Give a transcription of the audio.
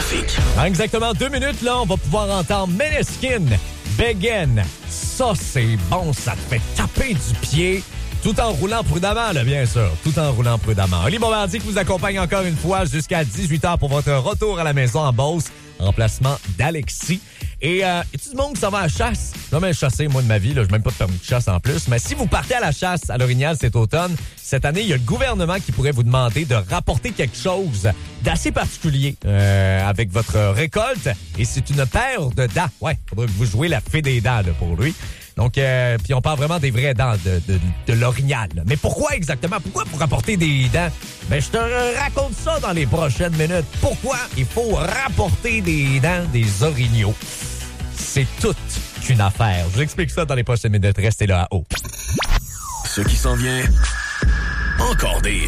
trafic. Dans exactement 2 minutes, là, on va pouvoir entendre Måneskin, Begin. Ça, c'est bon, ça te fait taper du pied. Tout en roulant prudemment, là, bien sûr. Tout en roulant prudemment. Oli Bombardier qui vous accompagne encore une fois jusqu'à 18h pour votre retour à la maison en Beauce. Remplacement d'Alexis. Et y a-t-il du monde qui s'en va à la chasse? Je vais même chasser, moi, de ma vie. Là, j'ai même pas de permis de chasse en plus. Mais si vous partez à la chasse à l'Orignal cet automne, cette année, il y a le gouvernement qui pourrait vous demander de rapporter quelque chose d'assez particulier avec votre récolte. Et c'est une paire de dents. Ouais, faudrait que vous jouez la fée des dents là, pour lui. Donc, puis on parle vraiment des vraies dents de l'Orignal. Mais pourquoi exactement? Pourquoi pour rapporter des dents? Ben, je te raconte ça dans les prochaines minutes. Pourquoi il faut rapporter des dents des orignaux? C'est toute qu'une affaire. Je vous explique ça dans les prochaines minutes. Restez là à haut. Ce qui s'en vient, encore des